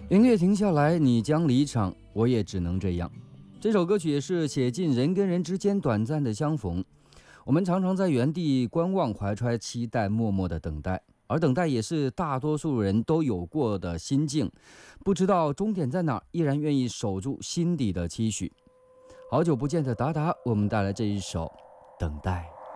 音乐停下来，你将离场，我也只能这样。这首歌曲也是写尽人跟人之间短暂的相逢。我们常常在原地观望、怀揣期待，默默的等待，而等待也是大多数人都有过的心境。不知道终点在哪，依然愿意守住心底的期许。好久不见的达达，我们带来这一首《等待》。